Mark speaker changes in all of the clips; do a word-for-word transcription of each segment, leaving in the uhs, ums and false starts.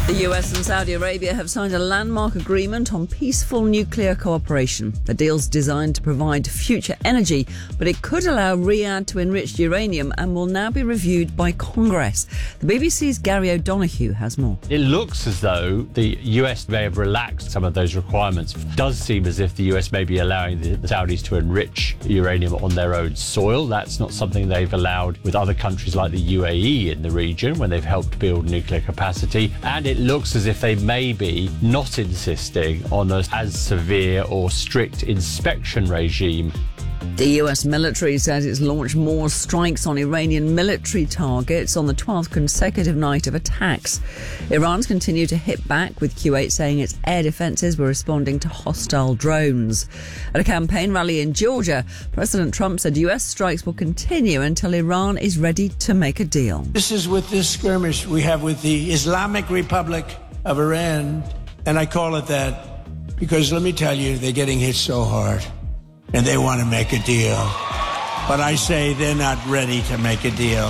Speaker 1: The U S and Saudi Arabia have signed a landmark agreement on peaceful nuclear cooperation. The deal's designed to provide future energy, but it could allow Riyadh to enrich uranium and will now be reviewed by Congress. The B B C's Gary O'Donoghue has more.
Speaker 2: It looks as though the U S may have relaxed some of those requirements. It does seem as if the U S may be allowing the, the Saudis to enrich uranium on their own soil. That's not something they've allowed with other countries like the U A E in the region when they've helped build nuclear capacity. And it looks as if they may be not insisting on a as severe or strict inspection regime.
Speaker 1: The U S military says it's launched more strikes on Iranian military targets on the twelfth consecutive night of attacks. Iran's continued to hit back, with Kuwait saying its air defences were responding to hostile drones. At a campaign rally in Georgia, President Trump said U S strikes will continue until Iran is ready to make a deal.
Speaker 3: This is with this skirmish we have with the Islamic Republic of Iran, and I call it that because, let me tell you, they're getting hit so hard. And they want to make a deal. But I say they're not ready to make a deal.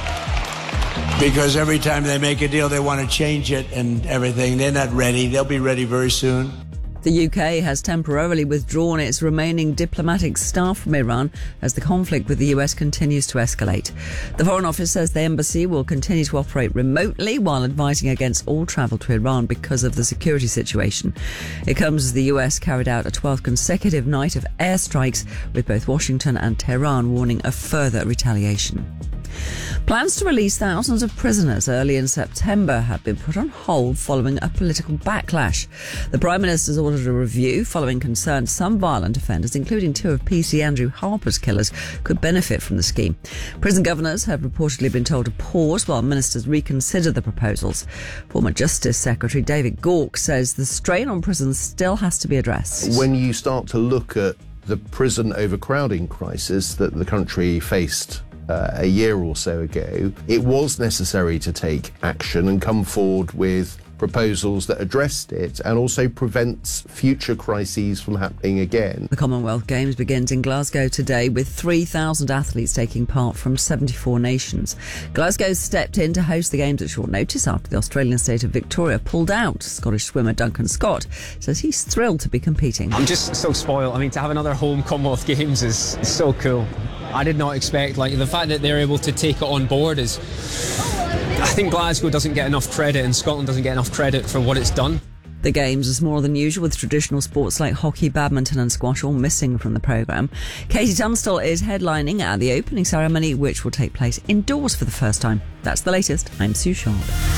Speaker 3: Because every time they make a deal, they want to change it and everything. They're not ready. They'll be ready very soon.
Speaker 1: The U K has temporarily withdrawn its remaining diplomatic staff from Iran as the conflict with the U S continues to escalate. The Foreign Office says the embassy will continue to operate remotely while advising against all travel to Iran because of the security situation. It comes as the U S carried out a twelfth consecutive night of airstrikes, with both Washington and Tehran warning of further retaliation. Plans to release thousands of prisoners early in September have been put on hold following a political backlash. The Prime Minister's ordered a review following concerns some violent offenders, including two of P C Andrew Harper's killers, could benefit from the scheme. Prison governors have reportedly been told to pause while ministers reconsider the proposals. Former Justice Secretary David Gauke says the strain on prisons still has to be addressed.
Speaker 4: When you start to look at the prison overcrowding crisis that the country faced Uh, a year or so ago, it was necessary to take action and come forward with proposals that addressed it and also prevents future crises from happening again.
Speaker 1: The Commonwealth Games begins in Glasgow today with three thousand athletes taking part from seventy-four nations. Glasgow stepped in to host the Games at short notice after the Australian state of Victoria pulled out. Scottish swimmer Duncan Scott says he's thrilled to be competing.
Speaker 5: I'm just so spoiled. I mean, to have another home Commonwealth Games is, is so cool. I did not expect, like, the fact that they're able to take it on board is... I think Glasgow doesn't get enough credit and Scotland doesn't get enough credit for what it's done.
Speaker 1: The Games is more than usual, with traditional sports like hockey, badminton and squash all missing from the programme. Katie Tunstall is headlining at the opening ceremony, which will take place indoors for the first time. That's the latest. I'm Sue Sharp.